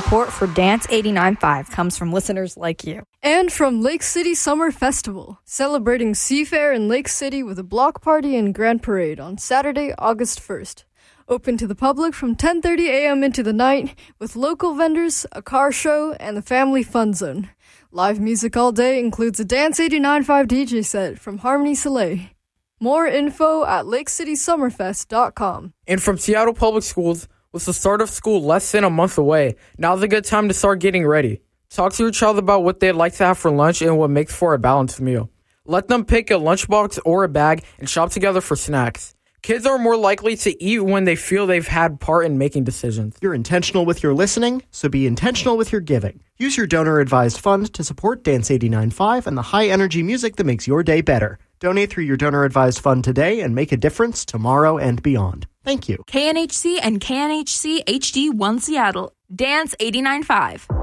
support for Dance 89.5 comes from listeners like you. And from Lake City Summer Festival, celebrating Seafair in Lake City with a block party and grand parade on Saturday, August 1st. Open to the public from 10:30 a.m. into the night with local vendors, a car show, and the family fun zone. Live music all day includes a Dance 89.5 DJ set from Harmony Soleil. More info at lakecitysummerfest.com. And from Seattle Public Schools, with the start of school less than a month away, now's a good time to start getting ready. Talk to your child about what they'd like to have for lunch and what makes for a balanced meal. Let them pick a lunchbox or a bag and shop together for snacks. Kids are more likely to eat when they feel they've had part in making decisions. You're intentional with your listening, so be intentional with your giving. Use your donor-advised fund to support Dance 89.5 and the high-energy music that makes your day better. Donate through your donor-advised fund today and make a difference tomorrow and beyond. Thank you. KNHC and KNHC HD1 Seattle. Dance 89.5.